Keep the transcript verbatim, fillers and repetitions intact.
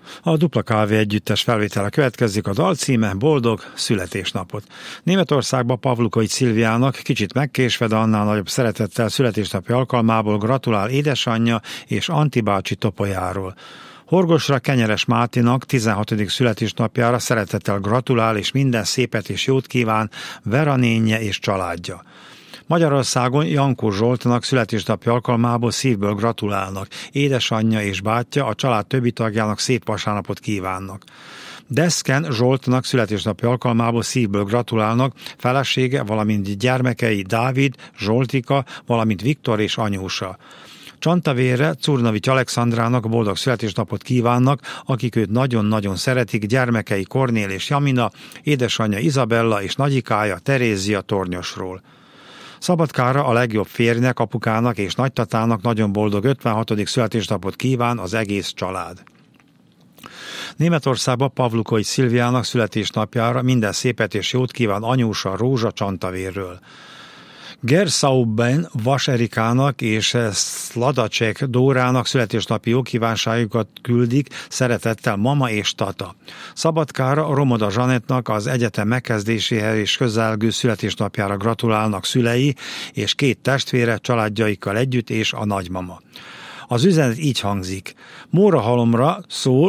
A Dupla Kávé együttes felvétele következik, a dal címe Boldog születésnapot. Németországban Pavlukai Szilviának kicsit megkésve, de annál nagyobb szeretettel születésnapi alkalmából gratulál édesanyja és Anti bácsi Topolyáról. Horgosra Kenyeres Mátinak tizenhatodik születésnapjára szeretettel gratulál és minden szépet és jót kíván Vera nénye és családja. Magyarországon Jankó Zsoltnak születésnapi alkalmából szívből gratulálnak. Édesanyja és bátyja a család többi tagjának szép vasárnapot kívánnak. Deszken Zsoltnak születésnapi alkalmából szívből gratulálnak felesége, valamint gyermekei Dávid, Zsoltika, valamint Viktor és anyósa. Csantavérre Czurnavics Alexandrának boldog születésnapot kívánnak, akik őt nagyon-nagyon szeretik, gyermekei Kornél és Jamina, édesanyja Izabella és nagyikája Terézia Tornyosról. Szabadkára a legjobb férjnek, apukának és nagytatának nagyon boldog ötvenhatodik születésnapot kíván az egész család. Németországban Pavlukai Szilviának születésnapjára minden szépet és jót kíván anyósa Rózsa Csantavérről. Gerszauben Vas Erikának és Szladacek Dórának születésnapi jókívánságukat küldik szeretettel mama és tata. Szabadkára Romoda Zsanettnak az egyetem megkezdéséhez és közelgő születésnapjára gratulálnak szülei és két testvére családjaikkal együtt és a nagymama. Az üzenet így hangzik: Mórahalomra szól